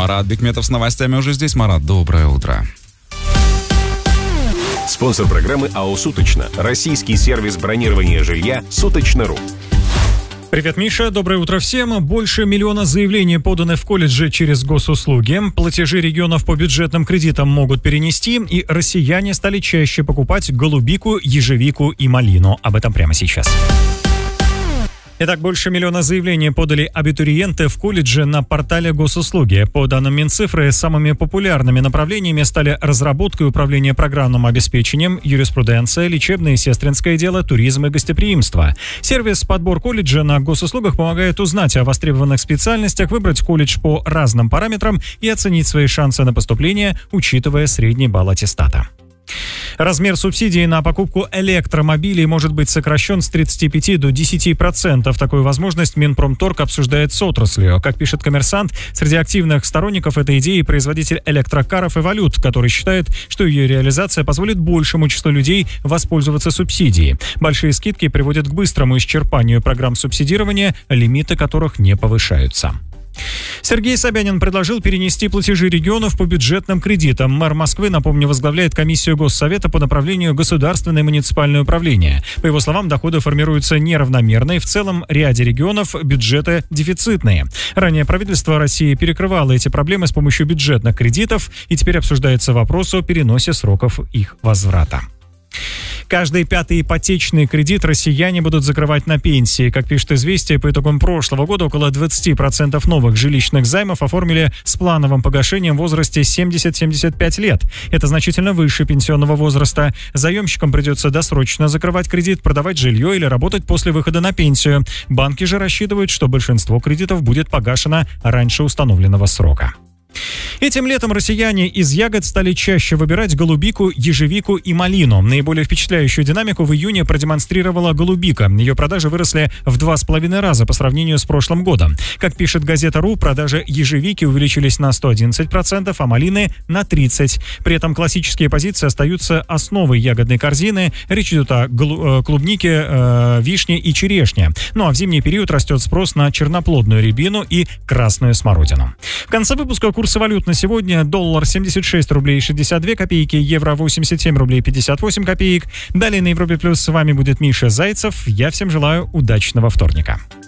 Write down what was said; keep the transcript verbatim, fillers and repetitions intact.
Марат Бекметов с новостями уже здесь. Марат, доброе утро. Спонсор программы АО «Суточно». Российский сервис бронирования жилья «Суточно.ру». Привет, Миша. Доброе утро всем. Больше миллиона заявлений поданы в колледжи через госуслуги. Платежи регионов по бюджетным кредитам могут перенести, и россияне стали чаще покупать голубику, ежевику и малину. Об этом прямо сейчас. Итак, больше миллиона заявлений подали абитуриенты в колледже на портале госуслуги. По данным Минцифры, самыми популярными направлениями стали разработка и управление программным обеспечением, юриспруденция, лечебное и сестринское дело, туризм и гостеприимство. Сервис «Подбор колледжа» на госуслугах помогает узнать о востребованных специальностях, выбрать колледж по разным параметрам и оценить свои шансы на поступление, учитывая средний балл аттестата. Размер субсидии на покупку электромобилей может быть сокращен с тридцати пяти до десяти процентов. Такую возможность Минпромторг обсуждает с отраслью. Как пишет «Коммерсант», среди активных сторонников этой идеи производитель электрокаров «Эволют», который считает, что ее реализация позволит большему числу людей воспользоваться субсидией. Большие скидки приводят к быстрому исчерпанию программ субсидирования, лимиты которых не повышаются. Сергей Собянин предложил перенести платежи регионов по бюджетным кредитам. Мэр Москвы, напомню, возглавляет комиссию Госсовета по направлению государственное и муниципальное управление. По его словам, доходы формируются неравномерно, и в целом ряде регионов бюджеты дефицитные. Ранее правительство России перекрывало эти проблемы с помощью бюджетных кредитов, и теперь обсуждается вопрос о переносе сроков их возврата. Каждый пятый ипотечный кредит россияне будут закрывать на пенсии. Как пишет «Известия», по итогам прошлого года около двадцать процентов новых жилищных займов оформили с плановым погашением в возрасте семьдесят - семьдесят пять лет. Это значительно выше пенсионного возраста. Заемщикам придется досрочно закрывать кредит, продавать жилье или работать после выхода на пенсию. Банки же рассчитывают, что большинство кредитов будет погашено раньше установленного срока. Этим летом россияне из ягод стали чаще выбирать голубику, ежевику и малину. Наиболее впечатляющую динамику в июне продемонстрировала голубика. Ее продажи выросли в два с половиной раза по сравнению с прошлым годом. Как пишет газета «Ру», продажи ежевики увеличились на сто одиннадцать процентов, а малины на тридцать процентов. При этом классические позиции остаются основой ягодной корзины. Речь идет о клубнике, э, вишне и черешне. Ну а в зимний период растет спрос на черноплодную рябину и красную смородину. В конце выпуска курсы валют на сегодня: доллар семьдесят шесть рублей шестьдесят две копейки, евро восемьдесят семь рублей пятьдесят восемь копеек. Далее на Европе Плюс с вами будет Миша Зайцев. Я всем желаю удачного вторника.